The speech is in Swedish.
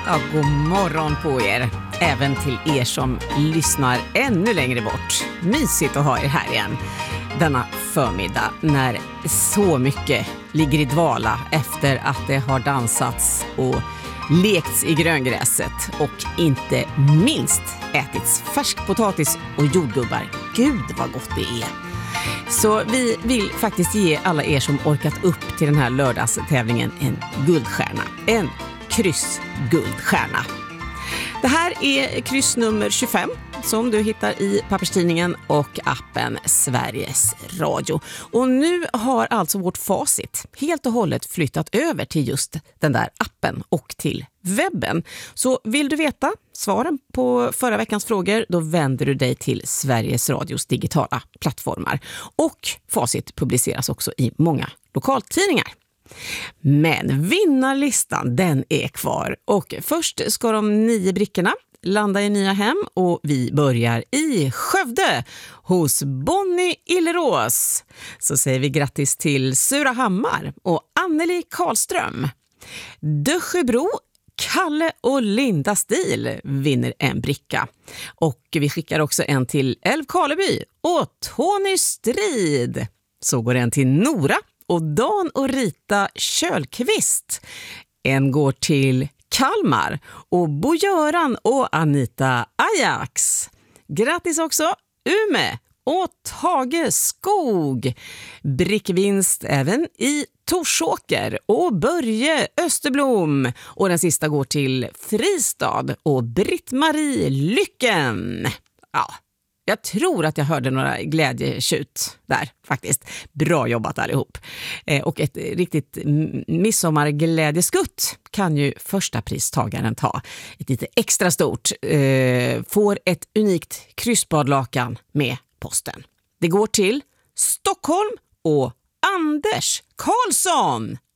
Ja, god morgon på er. Även till er som lyssnar ännu längre bort. Mysigt att ha er här igen. Denna förmiddag när så mycket ligger i dvala efter att det har dansats och lekts i gröngräset och inte minst ätits färskpotatis och jordgubbar. Gud vad gott det är. Så vi vill faktiskt ge alla er som orkat upp till den här lördagstävlingen en guldstjärna. En kryssguldstjärna. Det här är kryss nummer 25 som du hittar i papperstidningen och appen Sveriges Radio. Och nu har alltså vårt facit helt och hållet flyttat över till just den där appen och till webben. Så vill du veta svaren på förra veckans frågor, då vänder du dig till Sveriges Radios digitala plattformar. Och facit publiceras också i många lokaltidningar. Men vinnarlistan, den är kvar. Och först ska de 9 brickorna landa i nya hem och vi börjar i Skövde hos Bonnie Illerås. Så säger vi grattis till Surahammar och Anneli Karlström. Dösjebro, Kalle och Linda Stil vinner en bricka. Och vi skickar också en till Älvkarleby och Tony Strid. Så går en till Nora och Dan och Rita Kjölkvist. En går till Kalmar och Bo-Göran och Anita Ajax. Grattis också Ume och Tage Skog. Brickvinst även i Torsåker och Börje Österblom. Och den sista går till Fristad och Britt-Marie Lycken. Ja, jag tror att jag hörde några glädjetjut där faktiskt. Bra jobbat allihop. Och ett riktigt midsommarglädjeskutt kan ju första pristagaren ta. Ett lite extra stort. Får ett unikt kryssbadlakan med posten. Det går till Stockholm och Anders Karlsson.